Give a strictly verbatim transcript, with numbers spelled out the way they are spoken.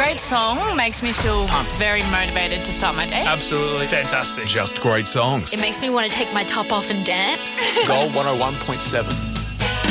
great song makes me feel pumped, very motivated to start my day. Absolutely fantastic. Just great songs. It makes me want to take my top off and dance. Gold one oh one point seven.